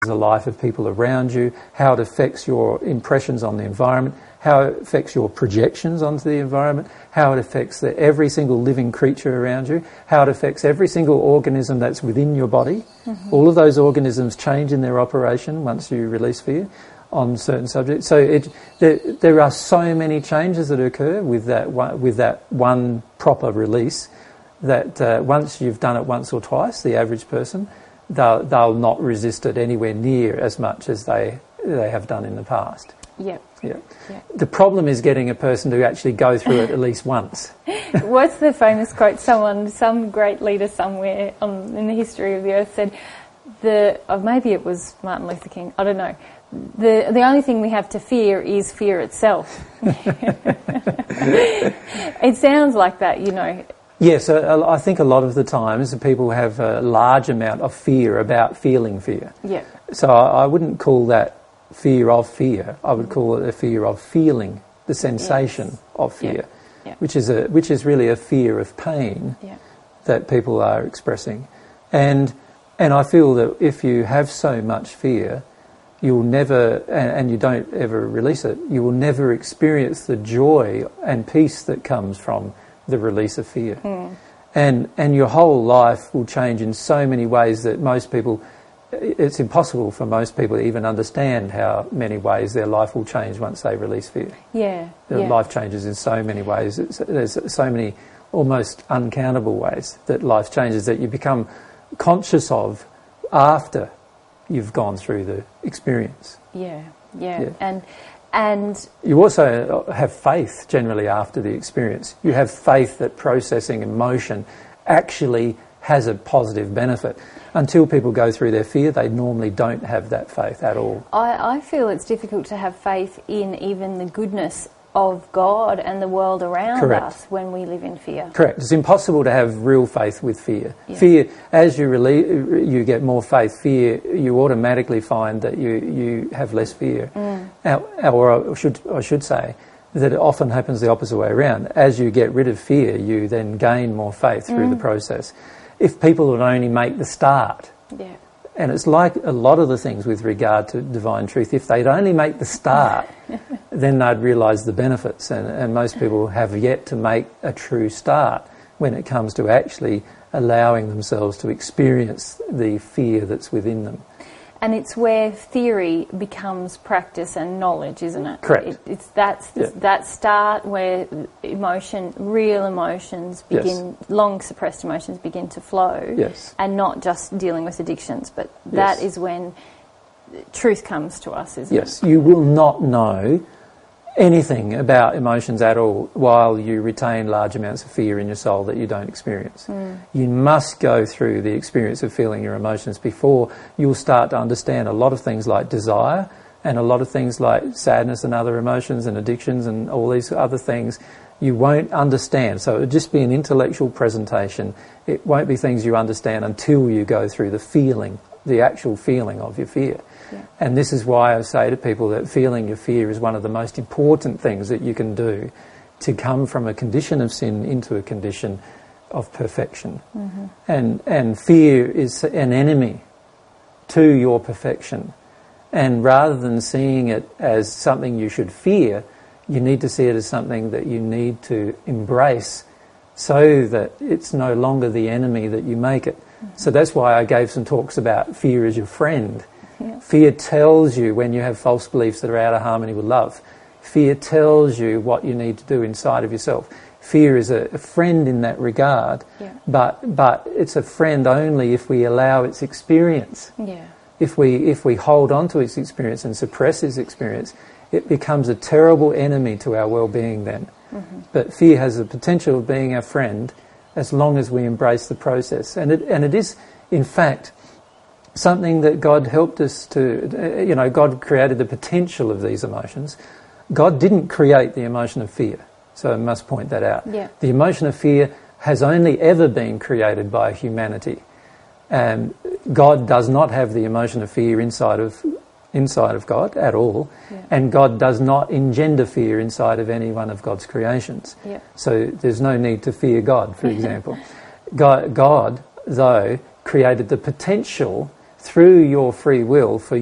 the life of people around you, how it affects your impressions on the environment, how it affects your projections onto the environment, how it affects every single living creature around you, how it affects every single organism that's within your body. Mm-hmm. All of those organisms change in their operation once you release fear on certain subjects. So there are so many changes that occur with that one proper release that once you've done it once or twice, the average person, they'll not resist it anywhere near as much as they have done in the past. Yep. Yeah. The problem is getting a person to actually go through it at least once. What's the famous quote? Some great leader somewhere in the history of the earth said, maybe it was Martin Luther King, I don't know, the only thing we have to fear is fear itself. It sounds like that, you know. Yes, I think a lot of the times people have a large amount of fear about feeling fear. Yeah. So I wouldn't call that fear of fear. I would call it a fear of feeling, the sensation of fear, which is really a fear of pain that people are expressing. And I feel that if you have so much fear, you'll never, and you don't ever release it, you will never experience the joy and peace that comes from the release of fear. And your whole life will change in so many ways that most people, it's impossible for most people to even understand how many ways their life will change once they release fear. Their life changes in so many ways. There's so many almost uncountable ways that life changes that you become conscious of after you've gone through the experience. And you also have faith generally after the experience. You have faith that processing emotion actually has a positive benefit. Until people go through their fear, they normally don't have that faith at all. I feel it's difficult to have faith in even the goodness of God and the world around us when we live in fear. Correct. It's impossible to have real faith with fear. Fear, as you get more faith, fear, you automatically find that you have less fear. Or I should say that it often happens the opposite way around. As you get rid of fear, you then gain more faith through the process. If people would only make the start, and it's like a lot of the things with regard to divine truth, if they'd only make the start, then they'd realise the benefits. And most people have yet to make a true start when it comes to actually allowing themselves to experience the fear that's within them. And it's where theory becomes practice and knowledge, isn't it? Correct. It's that start where real emotions begin, long suppressed emotions begin to flow. Yes. And not just dealing with addictions, but that is when truth comes to us, isn't it? Yes, you will not know anything about emotions at all while you retain large amounts of fear in your soul that you don't experience. You must go through the experience of feeling your emotions before you'll start to understand a lot of things like desire and a lot of things like sadness and other emotions and addictions and all these other things you won't understand. So it'll just be an intellectual presentation. It won't be things you understand until you go through the feeling, the actual feeling of your fear. And this is why I say to people that feeling your fear is one of the most important things that you can do to come from a condition of sin into a condition of perfection. And fear is an enemy to your perfection. And rather than seeing it as something you should fear, you need to see it as something that you need to embrace so that it's no longer the enemy that you make it. So that's why I gave some talks about fear as your friend. Fear tells you when you have false beliefs that are out of harmony with love. Fear tells you what you need to do inside of yourself. Fear is a friend in that regard, but it's a friend only if we allow its experience. If we hold on to its experience and suppress its experience, it becomes a terrible enemy to our well-being then. But fear has the potential of being our friend as long as we embrace the process. And it is, in fact, something that God helped us to, God created the potential of these emotions. God didn't create the emotion of fear, so I must point that out. The emotion of fear has only ever been created by humanity. And God does not have the emotion of fear inside of God at all, and God does not engender fear inside of any one of God's creations. So there's no need to fear God, for example. God, though, created the potential through your free will for